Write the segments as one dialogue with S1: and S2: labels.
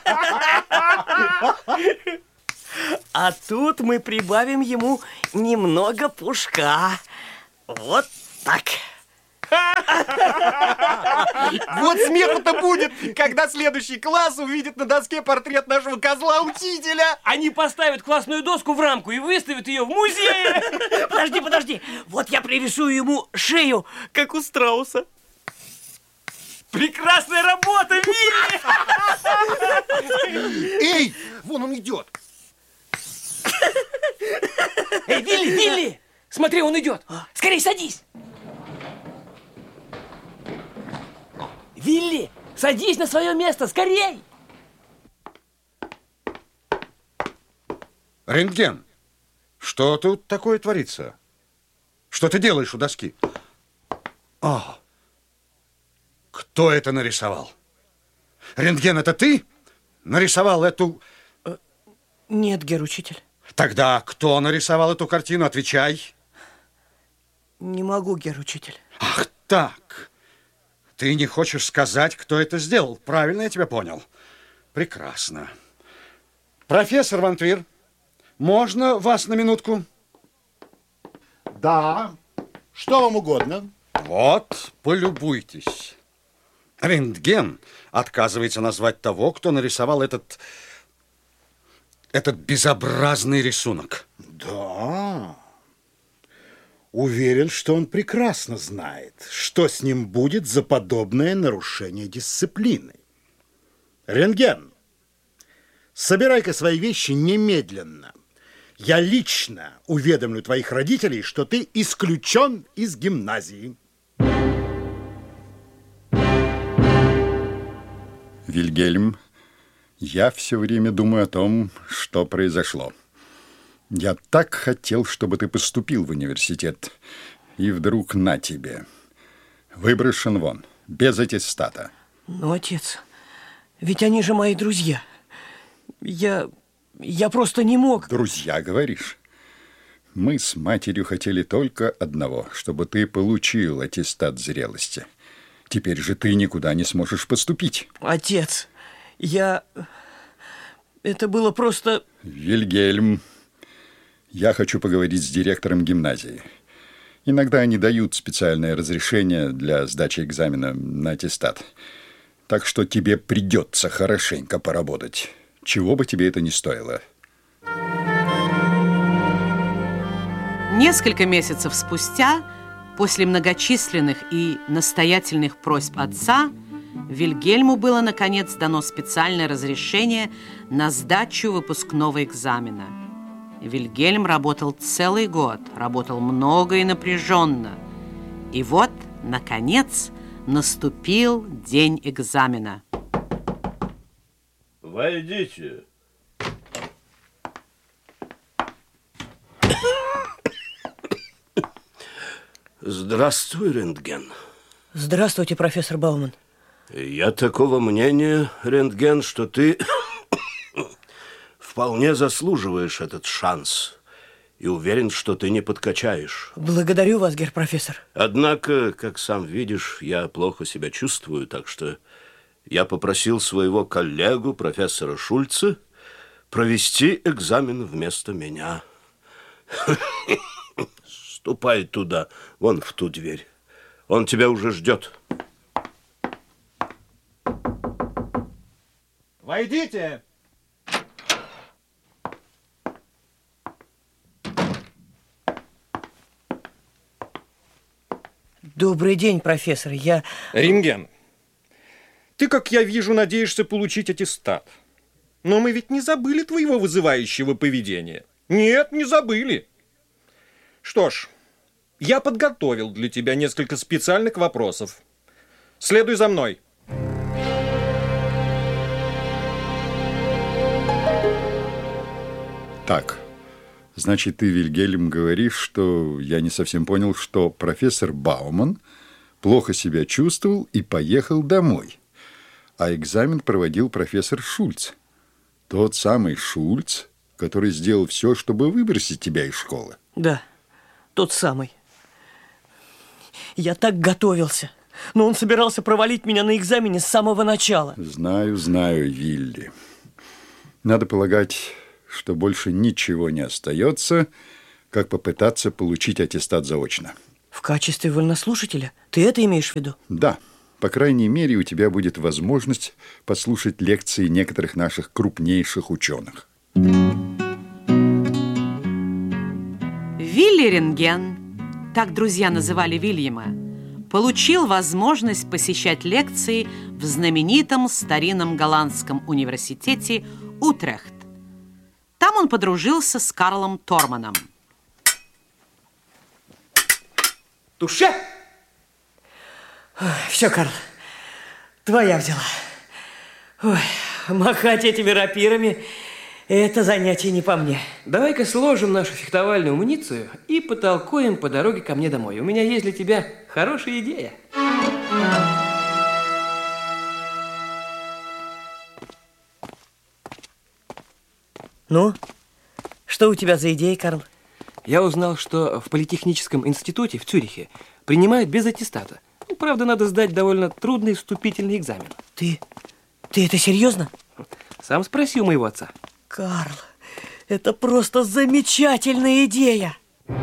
S1: А тут мы прибавим ему немного пушка. Вот так.
S2: Вот смеху-то будет, когда следующий класс увидит на доске портрет нашего козла-учителя.
S3: Они поставят классную доску в рамку и выставят ее в музее.
S1: Подожди. Вот я пририсую ему шею, как у страуса.
S3: Прекрасная работа, Вилли!
S2: Эй, вон он идет.
S3: Эй, Вилли! Смотри, он идет. Скорей садись. Вилли, садись на свое место, скорей!
S4: Рентген, что тут такое творится? Что ты делаешь у доски? О, кто это нарисовал? Рентген, это ты нарисовал эту...
S1: Нет, гер-учитель.
S4: Тогда кто нарисовал эту картину? Отвечай.
S1: Не могу, гер-учитель.
S4: Ах так. Ты не хочешь сказать, кто это сделал. Правильно я тебя понял. Прекрасно. Профессор Ван Твир, можно вас на минутку?
S5: Да. Что вам угодно?
S4: Вот, полюбуйтесь. Рентген отказывается назвать того, кто нарисовал этот безобразный рисунок.
S5: Да. Уверен, что он прекрасно знает, что с ним будет за подобное нарушение дисциплины. Рентген, собирай-ка свои вещи немедленно. Я лично уведомлю твоих родителей, что ты исключен из гимназии.
S6: Вильгельм, я все время думаю о том, что произошло. Я так хотел, чтобы ты поступил в университет. И вдруг на тебе. Выброшен вон, без аттестата.
S1: Но, отец, ведь они же мои друзья. Я просто не мог.
S6: Друзья, говоришь? Мы с матерью хотели только одного, чтобы ты получил аттестат зрелости. Теперь же ты никуда не сможешь поступить.
S1: Отец, это было просто...
S6: Вильгельм, я хочу поговорить с директором гимназии. Иногда они дают специальное разрешение для сдачи экзамена на аттестат. Так что тебе придется хорошенько поработать. Чего бы тебе это ни стоило.
S7: Несколько месяцев спустя, после многочисленных и настоятельных просьб отца, Вильгельму было, наконец, дано специальное разрешение на сдачу выпускного экзамена. Вильгельм работал целый год, работал много и напряженно. И вот, наконец, наступил день экзамена.
S8: Войдите. Здравствуй, Рентген.
S1: Здравствуйте, профессор Бауман.
S8: Я такого мнения, Рентген, что ты вполне заслуживаешь этот шанс и уверен, что ты не подкачаешь.
S1: Благодарю вас, гер-профессор.
S8: Однако, как сам видишь, я плохо себя чувствую, так что я попросил своего коллегу, профессора Шульца, провести экзамен вместо меня. Ступай туда, вон в ту дверь. Он тебя уже ждет.
S2: Войдите!
S1: Добрый день, профессор.
S2: Рентген, ты, как я вижу, надеешься получить аттестат. Но мы ведь не забыли твоего вызывающего поведения. Нет, не забыли. Что ж, я подготовил для тебя несколько специальных вопросов. Следуй за мной.
S6: Так, значит, ты, Вильгельм, говоришь, что я не совсем понял, что профессор Бауман плохо себя чувствовал и поехал домой. А экзамен проводил профессор Шульц. Тот самый Шульц, который сделал все, чтобы выбросить тебя из школы.
S1: Да, тот самый. Я так готовился, но он собирался провалить меня на экзамене с самого начала.
S6: Знаю, Вилли. Надо полагать, что больше ничего не остается, как попытаться получить аттестат заочно.
S1: В качестве вольнослушателя? Ты это имеешь в виду?
S6: Да. По крайней мере, у тебя будет возможность послушать лекции некоторых наших крупнейших ученых.
S7: Вилли Рентген, так друзья называли Вильяма, получил возможность посещать лекции в знаменитом старинном голландском университете Утрехт. Там он подружился с Карлом Торманом.
S3: Туше!
S1: Все, Карл, твоя взяла. Ой, махать этими рапирами – это занятие не по мне.
S3: Давай-ка сложим нашу фехтовальную амуницию и потолкуем по дороге ко мне домой. У меня есть для тебя хорошая идея.
S1: Ну, что у тебя за идея, Карл?
S3: Я узнал, что в Политехническом институте в Цюрихе принимают без аттестата. Ну, правда, надо сдать довольно трудный вступительный экзамен.
S1: Ты это серьезно?
S3: Сам спроси у моего отца.
S1: Карл, это просто замечательная идея.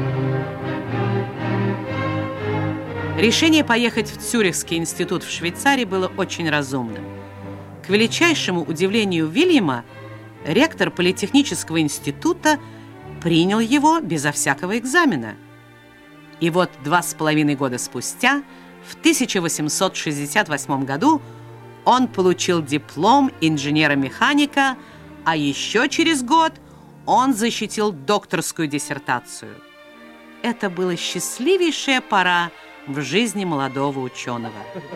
S7: Решение поехать в Цюрихский институт в Швейцарии было очень разумным. К величайшему удивлению Вильяма, ректор Политехнического института принял его безо всякого экзамена. И вот 2,5 года спустя, в 1868 году, он получил диплом инженера-механика, а еще через год он защитил докторскую диссертацию. Это была счастливейшая пора в жизни молодого ученого.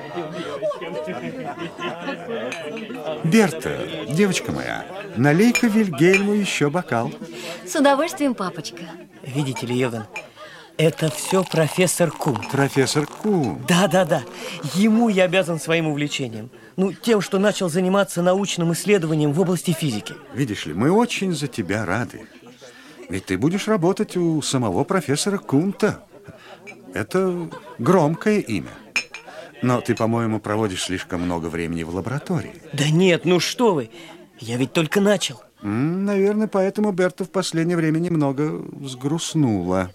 S4: Берта, девочка моя, налей-ка Вильгельму еще бокал.
S9: С удовольствием, папочка.
S1: Видите ли, Йоган, это все профессор Кун.
S4: Профессор Кун.
S1: Да. Ему я обязан своим увлечением. Ну, тем, что начал заниматься научным исследованием в области физики.
S4: Видишь ли, мы очень за тебя рады. Ведь ты будешь работать у самого профессора Кунта. Это громкое имя. Но ты, по-моему, проводишь слишком много времени в лаборатории.
S1: Да нет, ну что вы. Я ведь только начал.
S4: Наверное, поэтому Берта в последнее время немного взгрустнула.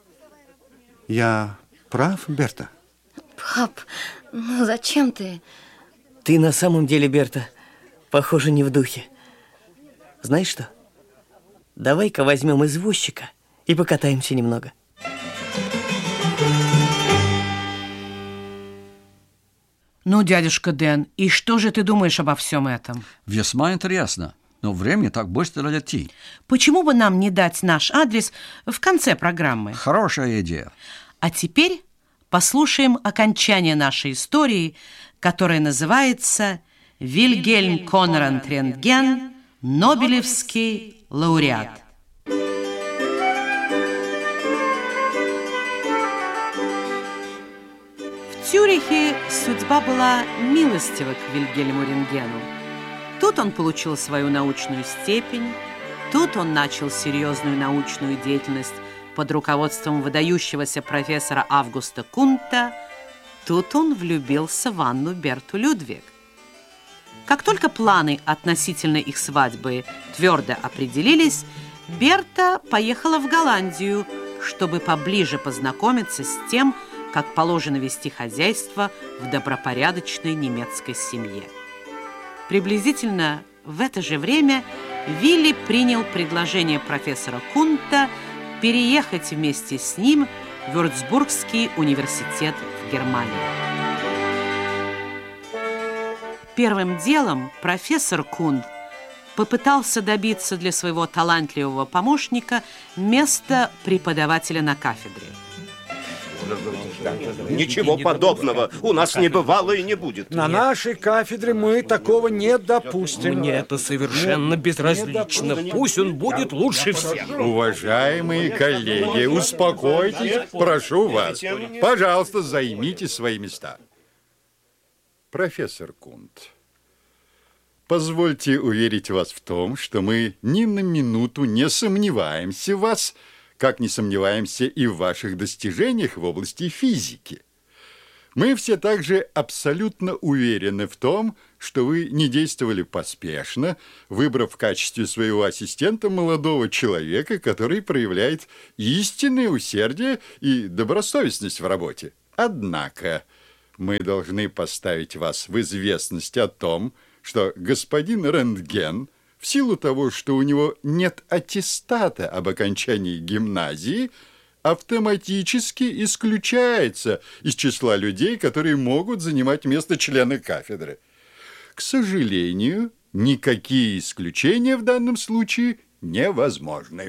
S4: Я прав, Берта?
S9: Пап, ну зачем ты?
S1: Ты на самом деле, Берта, похоже, не в духе. Знаешь что? Давай-ка возьмем извозчика и покатаемся немного.
S7: Ну, дядюшка Дэн, и что же ты думаешь обо всем этом?
S10: Весьма интересно, но время так быстро летит.
S7: Почему бы нам не дать наш адрес в конце программы?
S10: Хорошая идея.
S7: А теперь послушаем окончание нашей истории, которая называется «Вильгельм Конрад Рентген, Нобелевский лауреат». В Цюрихе судьба была милостива к Вильгельму Рентгену. Тут он получил свою научную степень, тут он начал серьезную научную деятельность под руководством выдающегося профессора Августа Кунта, тут он влюбился в Анну Берту Людвиг. Как только планы относительно их свадьбы твердо определились, Берта поехала в Голландию, чтобы поближе познакомиться с тем, как положено вести хозяйство в добропорядочной немецкой семье. Приблизительно в это же время Вилли принял предложение профессора Кунта переехать вместе с ним в Вюрцбургский университет в Германии. Первым делом профессор Кунт попытался добиться для своего талантливого помощника места преподавателя на кафедре.
S8: Ничего подобного у нас не бывало и не будет.
S11: На нашей кафедре мы такого не допустим.
S3: Мне это совершенно безразлично. Пусть он будет лучше всех.
S6: Уважаемые коллеги, успокойтесь, прошу вас. Пожалуйста, займите свои места. Профессор Кунт, позвольте уверить вас в том, что мы ни на минуту не сомневаемся в вас, как не сомневаемся и в ваших достижениях в области физики. Мы все также абсолютно уверены в том, что вы не действовали поспешно, выбрав в качестве своего ассистента молодого человека, который проявляет истинное усердие и добросовестность в работе. Однако мы должны поставить вас в известность о том, что господин Рентген, в силу того, что у него нет аттестата об окончании гимназии, автоматически исключается из числа людей, которые могут занимать место члена кафедры. К сожалению, никакие исключения в данном случае невозможны.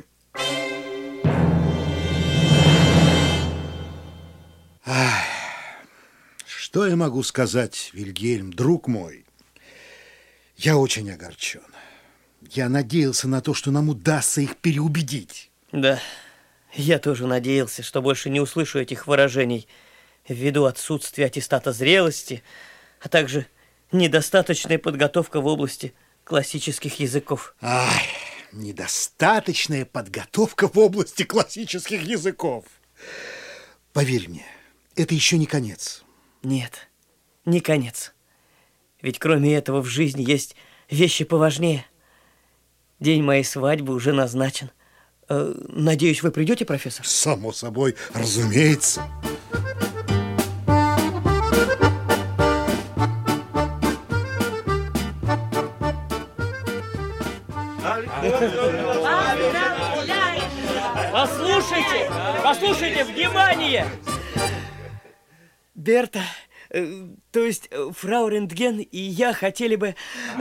S5: Что я могу сказать, Вильгельм, друг мой? Я очень огорчен. Я надеялся на то, что нам удастся их переубедить.
S1: Да, я тоже надеялся, что больше не услышу этих выражений ввиду отсутствия аттестата зрелости, а также недостаточная подготовка в области классических языков.
S5: Ай, недостаточная подготовка в области классических языков. Поверь мне, это еще не конец.
S1: Нет, не конец. Ведь кроме этого в жизни есть вещи поважнее. День моей свадьбы уже назначен. Надеюсь, вы придете, профессор?
S5: Само собой, разумеется.
S1: Послушайте, внимание! Берта, то есть фрау Рентген и я хотели бы...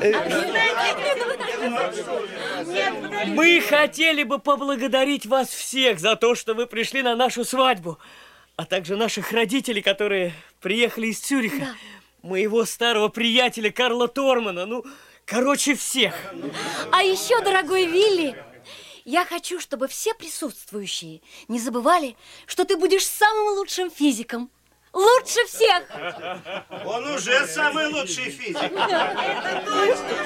S1: Мы хотели бы поблагодарить вас всех за то, что вы пришли на нашу свадьбу, а также наших родителей, которые приехали из Цюриха, да. Моего старого приятеля Карла Тормана, короче, всех.
S9: А еще, дорогой Вилли, я хочу, чтобы все присутствующие не забывали, что ты будешь самым лучшим физиком. Лучше всех!
S12: Он уже самый лучший физик.
S9: Это точно!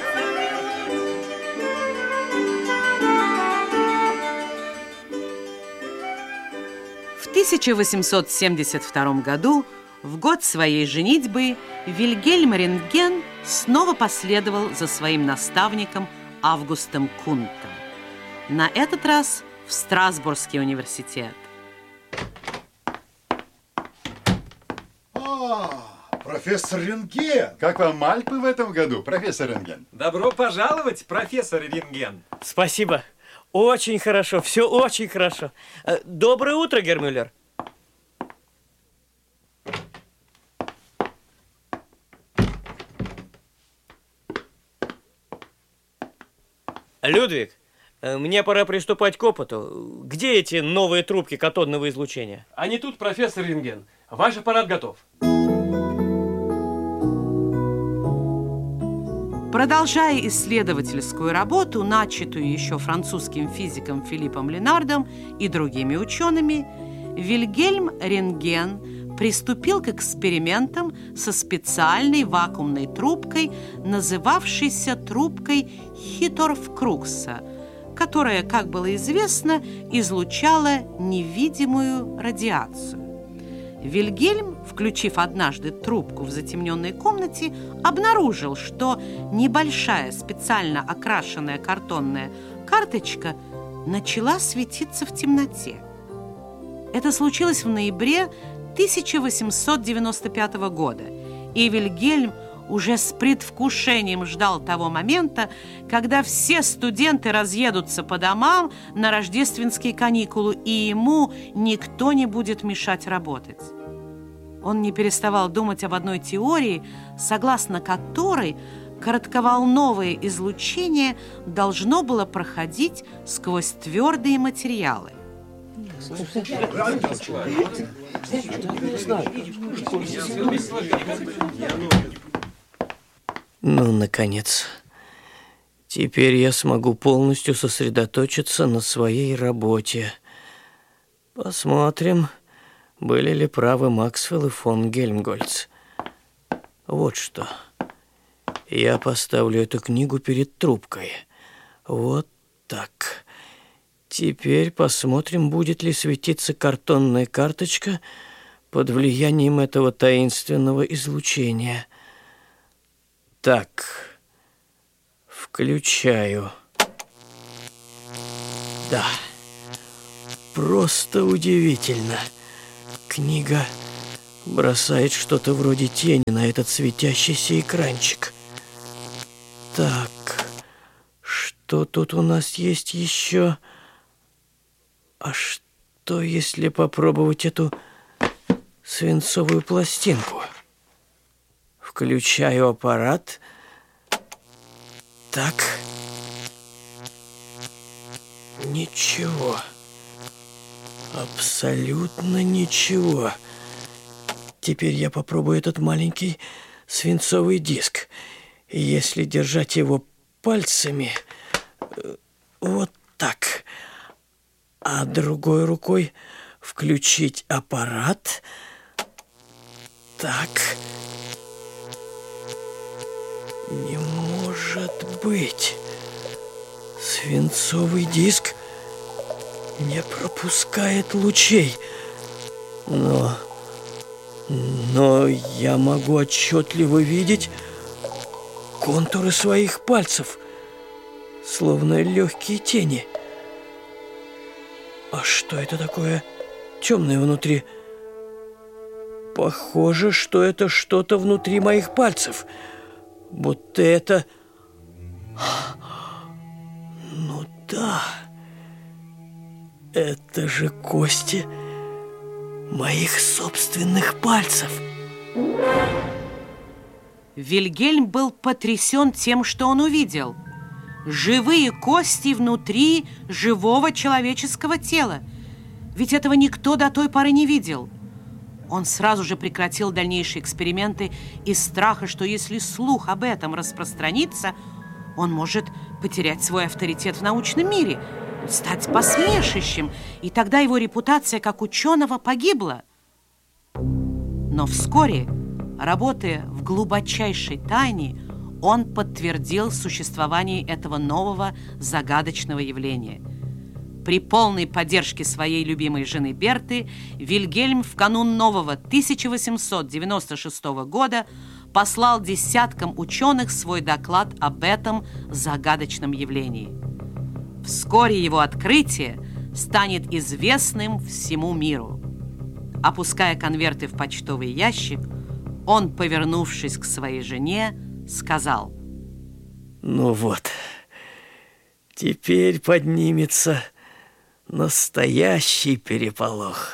S7: В 1872 году, в год своей женитьбы, Вильгельм Рентген снова последовал за своим наставником Августом Кунтом. На этот раз в Страсбургский университет.
S5: Профессор Рентген!
S6: Как вам Альпы в этом году, профессор Рентген?
S11: Добро пожаловать, профессор Рентген.
S1: Спасибо. Очень хорошо, все очень хорошо. Доброе утро, Гермюллер. Людвиг, мне пора приступать к опыту. Где эти новые трубки катодного излучения?
S3: Они тут, профессор Рентген. Ваш аппарат готов.
S7: Продолжая исследовательскую работу, начатую еще французским физиком Филиппом Ленардом и другими учеными, Вильгельм Рентген приступил к экспериментам со специальной вакуумной трубкой, называвшейся трубкой Хитторф-Крукса, которая, как было известно, излучала невидимую радиацию. Вильгельм, включив однажды трубку в затемненной комнате, обнаружил, что небольшая специально окрашенная картонная карточка начала светиться в темноте. Это случилось в ноябре 1895 года, и Вильгельм уже с предвкушением ждал того момента, когда все студенты разъедутся по домам на рождественские каникулы, и ему никто не будет мешать работать. Он не переставал думать об одной теории, согласно которой коротковолновое излучение должно было проходить сквозь твердые материалы.
S1: Ну, наконец. Теперь я смогу полностью сосредоточиться на своей работе. Посмотрим, были ли правы Максвелл и фон Гельмгольц. Вот что. Я поставлю эту книгу перед трубкой. Вот так. Теперь посмотрим, будет ли светиться картонная карточка под влиянием этого таинственного излучения. Так, включаю. Да, просто удивительно. Книга бросает что-то вроде тени на этот светящийся экранчик. Так, что тут у нас есть еще? А что, если попробовать эту свинцовую пластинку? Включаю аппарат. Так. Ничего. Абсолютно ничего. Теперь я попробую этот маленький свинцовый диск. И если держать его пальцами, вот так, а другой рукой включить аппарат, так, не может быть. Свинцовый диск не пропускает лучей. Но я могу отчетливо видеть контуры своих пальцев, словно легкие тени. А что это такое темное внутри? Похоже, что это что-то внутри моих пальцев. Будто это... Ну да, это же кости моих собственных пальцев.
S7: Вильгельм был потрясен тем, что он увидел. Живые кости внутри живого человеческого тела. Ведь этого никто до той поры не видел. Он сразу же прекратил дальнейшие эксперименты из страха, что если слух об этом распространится, он может потерять свой авторитет в научном мире, стать посмешищем, и тогда его репутация как ученого погибла. Но вскоре, работая в глубочайшей тайне, он подтвердил существование этого нового загадочного явления. При полной поддержке своей любимой жены Берты Вильгельм в канун нового 1896 года послал десяткам ученых свой доклад об этом загадочном явлении. Вскоре его открытие станет известным всему миру. Опуская конверты в почтовый ящик, он, повернувшись к своей жене, сказал:
S1: «Ну вот, теперь поднимется настоящий переполох».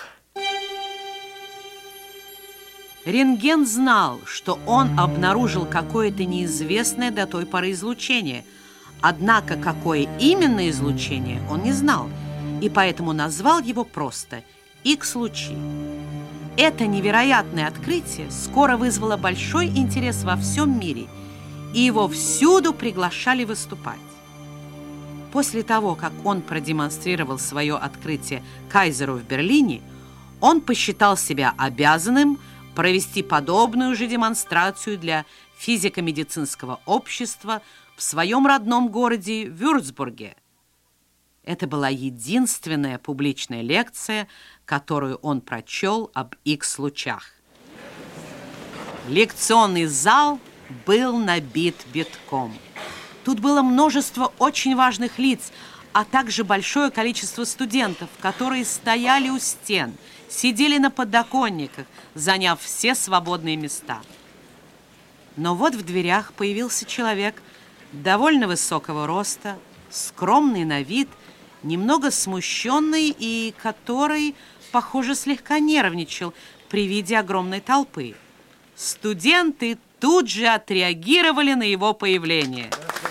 S7: Рентген знал, что он обнаружил какое-то неизвестное до той поры излучение. Однако, какое именно излучение, он не знал, и поэтому назвал его просто Икс-лучи. Это невероятное открытие скоро вызвало большой интерес во всем мире, и его всюду приглашали выступать. После того, как он продемонстрировал свое открытие кайзеру в Берлине, он посчитал себя обязанным провести подобную же демонстрацию для физико-медицинского общества в своем родном городе Вюрцбурге. Это была единственная публичная лекция, которую он прочел об Икс-лучах. Лекционный зал был набит битком. Тут было множество очень важных лиц, а также большое количество студентов, которые стояли у стен, сидели на подоконниках, заняв все свободные места. Но вот в дверях появился человек довольно высокого роста, скромный на вид, немного смущенный и который, похоже, слегка нервничал при виде огромной толпы. Студенты тут же отреагировали на его появление.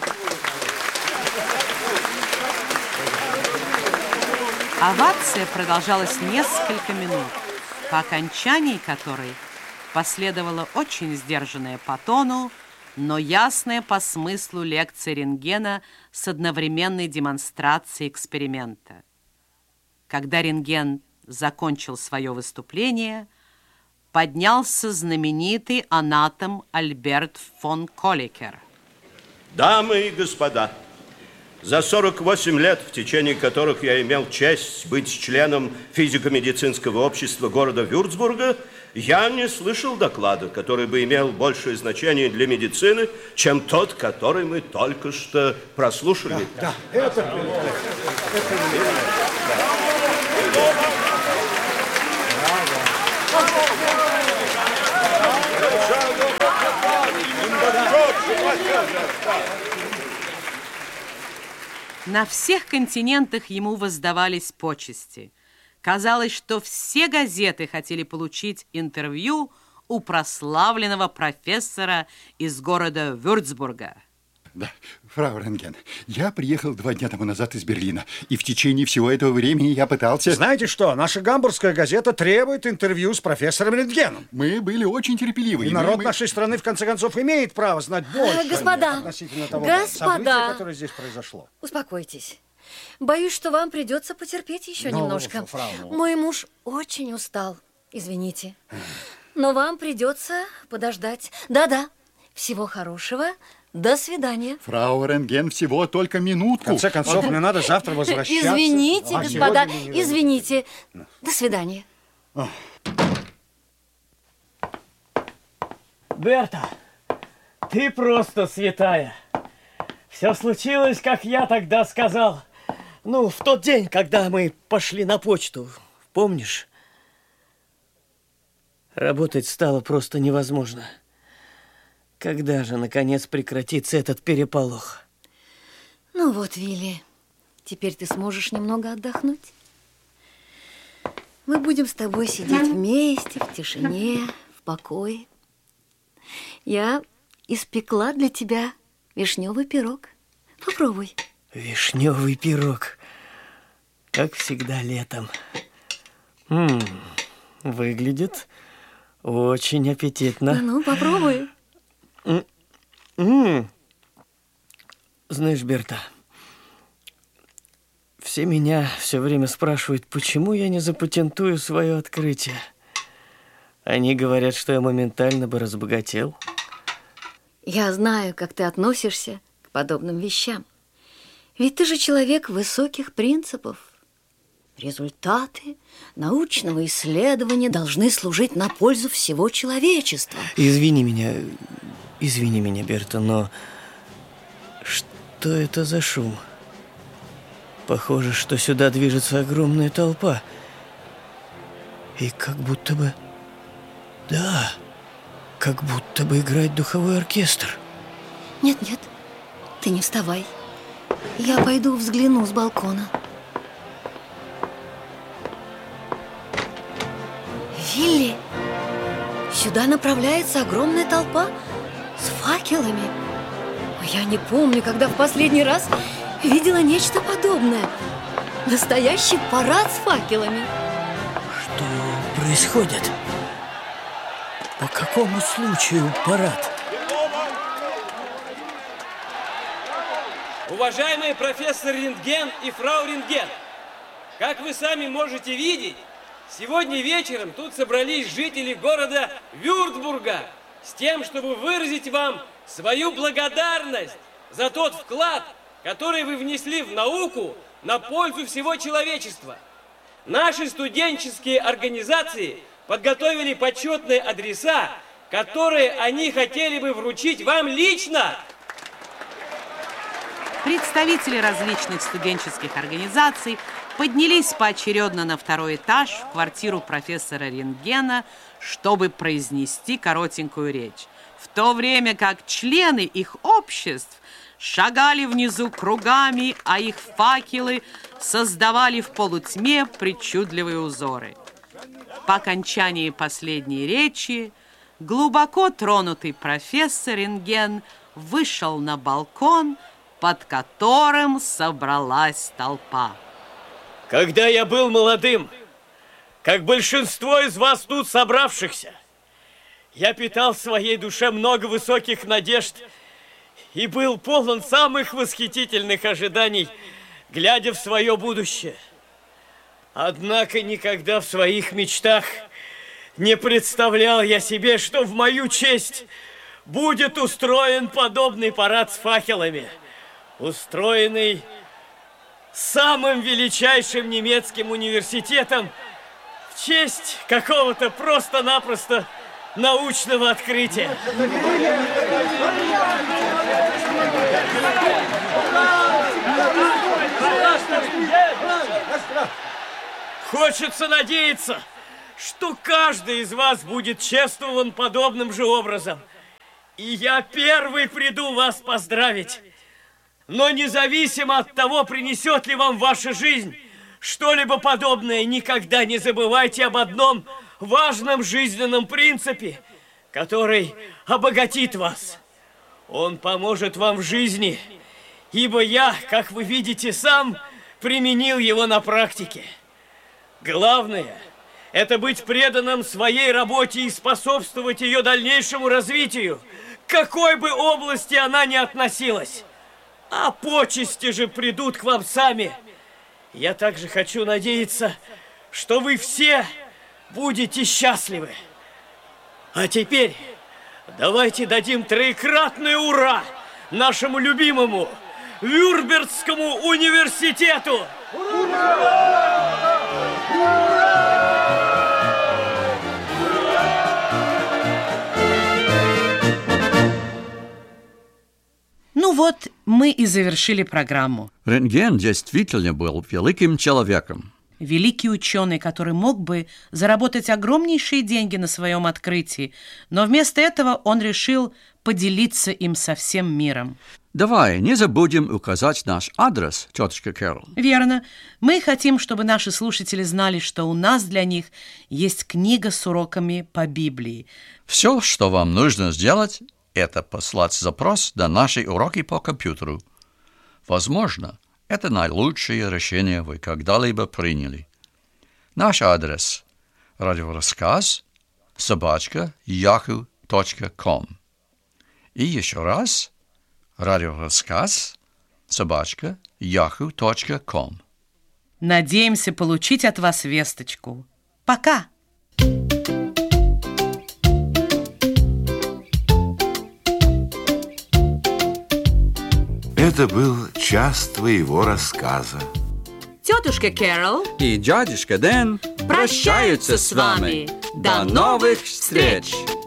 S7: Овация продолжалась несколько минут, по окончании которой последовала очень сдержанная по тону, но ясная по смыслу лекция рентгена с одновременной демонстрацией эксперимента. Когда рентген закончил свое выступление, поднялся знаменитый анатом Альберт фон Колликер.
S8: Дамы и господа, За 48 лет, в течение которых я имел честь быть членом физико-медицинского общества города Вюрцбурга, я не слышал доклада, который бы имел большее значение для медицины, чем тот, который мы только что прослушали.
S11: Да, это...
S7: На всех континентах ему воздавались почести. Казалось, что все газеты хотели получить интервью у прославленного профессора из города Вюрцбурга.
S6: Да, фрау Рентген, я приехал 2 дня тому назад из Берлина, и в течение всего этого времени я пытался...
S11: Знаете что, наша гамбургская газета требует интервью с профессором Рентгеном.
S6: Мы были очень терпеливы.
S11: И народ нашей страны, в конце концов, имеет право знать больше относительно того события, которое здесь произошло.
S9: Успокойтесь. Боюсь, что вам придется потерпеть еще немножко. Мой муж очень устал, извините. Но вам придется подождать. Да-да, всего хорошего. До свидания.
S6: Фрау Рентген, всего только минутку.
S11: В конце концов, мне надо завтра возвращаться.
S9: Извините, господа, извините. До свидания.
S1: Берта, ты просто святая. Все случилось, как я тогда сказал. Ну, в тот день, когда мы пошли на почту. Помнишь? Работать стало просто невозможно. Когда же, наконец, прекратится этот переполох?
S9: Ну вот, Вилли, теперь ты сможешь немного отдохнуть. Мы будем с тобой сидеть вместе, в тишине, в покое. Я испекла для тебя вишневый пирог. Попробуй.
S1: Вишневый пирог. Как всегда летом. Выглядит очень аппетитно.
S9: Ну, попробуй.
S1: Знаешь, Берта, все меня все время спрашивают, почему я не запатентую свое открытие. Они говорят, что я моментально бы разбогател.
S9: Я знаю, как ты относишься к подобным вещам. Ведь ты же человек высоких принципов. Результаты научного исследования должны служить на пользу всего человечества.
S1: Извини меня, Берта, но что это за шум? Похоже, что сюда движется огромная толпа. И как будто бы... Да, как будто бы играет духовой оркестр.
S9: Нет, ты не вставай. Я пойду взгляну с балкона. Вилли, сюда направляется огромная толпа с факелами. Я не помню, когда в последний раз видела нечто подобное. Настоящий парад с факелами.
S1: Что происходит? По какому случаю парад?
S3: Уважаемый профессор Рентген и фрау Рентген, как вы сами можете видеть, сегодня вечером тут собрались жители города Вюрцбурга с тем, чтобы выразить вам свою благодарность за тот вклад, который вы внесли в науку на пользу всего человечества. Наши студенческие организации подготовили почетные адреса, которые они хотели бы вручить вам лично.
S7: Представители различных студенческих организаций поднялись поочередно на 2-й этаж в квартиру профессора Рентгена, чтобы произнести коротенькую речь, в то время как члены их обществ шагали внизу кругами, а их факелы создавали в полутьме причудливые узоры. По окончании последней речи глубоко тронутый профессор Рентген вышел на балкон, под которым собралась толпа.
S1: Когда я был молодым, как большинство из вас тут собравшихся, я питал в своей душе много высоких надежд и был полон самых восхитительных ожиданий, глядя в свое будущее. Однако никогда в своих мечтах не представлял я себе, что в мою честь будет устроен подобный парад с факелами. устроенный самым величайшим немецким университетом в честь какого-то просто-напросто научного открытия. Хочется надеяться, что каждый из вас будет чествован подобным же образом. И я первый приду вас поздравить. Но независимо от того, принесет ли вам ваша жизнь что-либо подобное, никогда не забывайте об одном важном жизненном принципе, который обогатит вас. Он поможет вам в жизни, ибо я, как вы видите, сам применил его на практике. Главное – это быть преданным своей работе и способствовать ее дальнейшему развитию, к какой бы области она ни относилась. А почести же придут к вам сами. Я также хочу надеяться, что вы все будете счастливы. А теперь давайте дадим троекратное ура нашему любимому Вюртбургскому университету!
S7: Ну вот, мы и завершили программу.
S10: Рентген действительно был великим человеком.
S7: Великий ученый, который мог бы заработать огромнейшие деньги на своем открытии, но вместо этого он решил поделиться им со всем миром.
S10: Давай не забудем указать наш адрес, тетушка Кэрол.
S7: Верно. Мы хотим, чтобы наши слушатели знали, что у нас для них есть книга с уроками по Библии.
S10: Все, что вам нужно сделать, это послать запрос на наши уроки по компьютеру. Возможно, это наилучшее решение вы когда-либо приняли. Наш адрес – radioraskaz@yahoo.com. И еще раз – radioraskaz@yahoo.com.
S7: Надеемся получить от вас весточку. Пока!
S13: Это был час твоего рассказа.
S7: Тетушка Кэрол
S10: и дядюшка Дэн
S7: прощаются с вами. До новых встреч!